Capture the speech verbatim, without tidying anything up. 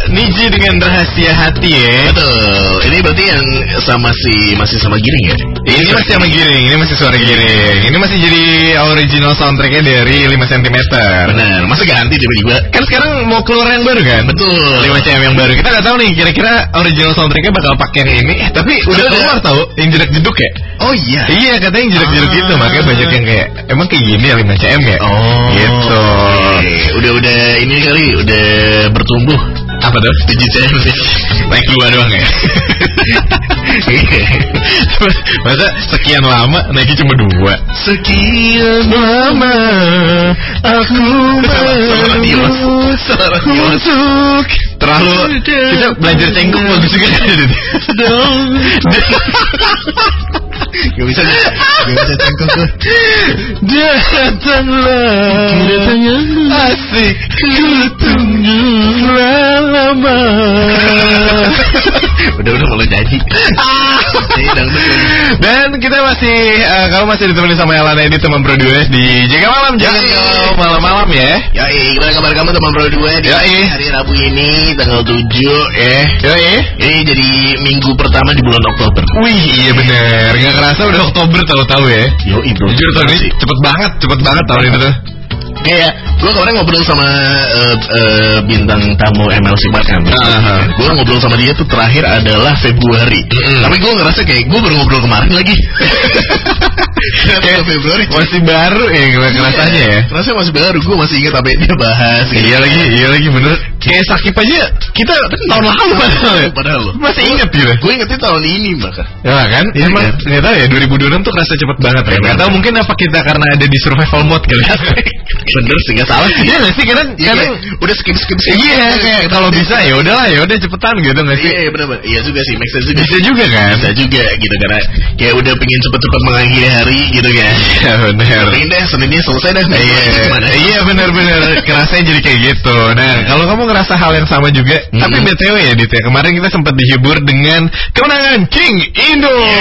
Niji dengan rahasia hati ya. Betul. Ini berarti yang sama si masih sama Giring ya? Ini masih sama Giring, ini masih suara Giring. Ini masih jadi original soundtracknya dari lima sentimeter. Benar, masa ganti tiba-tiba? Kan sekarang mau keluar yang baru kan? Betul. lima C M yang baru. Kita nggak tahu nih kira-kira original soundtracknya bakal pakai yang ini. Eh, tapi udah keluar tahu yang jedak-jeduk ya? Oh iya. Iya, katanya yang jedak-jeduk ah. gitu. Makanya banyak yang kayak emang kayak gini ya lima C M ya? Oh. Gitu. Udah-udah ini kali udah bertumbuh. Apa tuh? tujuh C M naik dua doang ya? Masa sekian lama naiknya cuma dua? Sekian lama aku untuk terlalu kita belajar cengkok bagus juga dong. Gak bisa, gak bisa cengkok tuh. Datanglah, datanglah, asik, ku tunggu lama. Udah-udah mulai jadi. Dan kita masih, uh, kalau masih ditemani sama Elana ini teman Bro dua di Jaga Malam, jangan kalau malam-malam ya. Yoi, gimana kabar kamu teman Bro dua di hari Rabu ini tanggal tujuh ya. Yoi. Ini jadi minggu pertama di bulan Oktober. Wih, iya bener. Gak kerasa udah Oktober tahu-tahu ya. Yoi bro. Jujur tahun ini cepet banget, cepet banget tahun ini tuh. Kayak gue kemarin ngobrol sama uh, uh, bintang tamu M L C Bakan. Uh-huh. Gue ngobrol sama dia tuh terakhir adalah Februari. Mm-hmm. Tapi gue ngerasa kayak gue baru ngobrol kemarin lagi. Kayak Februari masih baru ya rasanya ya. Rasanya masih baru, gue masih ingat apa dia bahas. Gitu. Iya lagi, iya lagi bener. Kayak sakit aja kita tahun lalu padahal ya. Padahal lo masih ingat gitu. Gue ingetnya tahun ini bahkan. Ya kan? Ya, emang nggak tahu ya dua ribu dua puluh enam tuh kerasa cepet banget ya. Nggak tahu mungkin apa kita karena ada di survival mode kali. Bener sih, nggak salah sih. Iya nggak sih, kadang ya, kadang udah skip skip skip. Iya, kayak kalau bisa ya udahlah ya udah cepetan gitu nggak sih? Iya benar benar. Iya juga sih, make sense juga. Bisa juga kan? Bisa juga gitu karena kayak udah pengen cepet-cepet mengakhiri hari gitu kan. Iya benar. Pengen deh Seninnya selesai dah. Iya, iya benar-benar kerasanya jadi kayak gitu. Nah kalau kamu ngerasa hal yang sama juga, hmm. tapi B T W ya Dit ya, kemarin kita sempat dihibur dengan kemenangan King Indo.